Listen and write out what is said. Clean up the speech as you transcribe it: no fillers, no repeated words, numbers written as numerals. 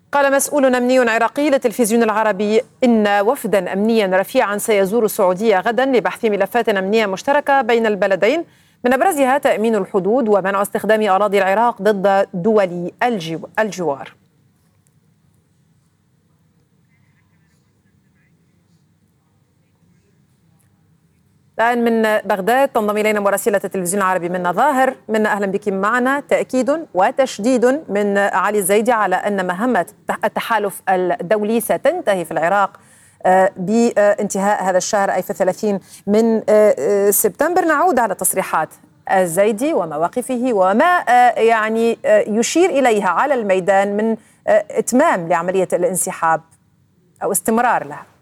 قال مسؤول أمني عراقي للتلفزيون العربي إن وفدا أمنيا رفيعا سيزور السعودية غدا لبحث ملفات أمنية مشتركة بين البلدين، من أبرزها تأمين الحدود ومنع استخدام أراضي العراق ضد دول الجوار. الآن من بغداد تنضم إلينا مراسلة التلفزيون العربي منى ظاهر. منى، أهلا بك معنا. تأكيد وتشديد من علي الزيدي على أن مهمة التحالف الدولي ستنتهي في العراق بانتهاء هذا الشهر، أي في 30 من سبتمبر. نعود على تصريحات الزيدي ومواقفه وما يعني يشير إليها على الميدان من إتمام لعملية الانسحاب أو استمرار لها.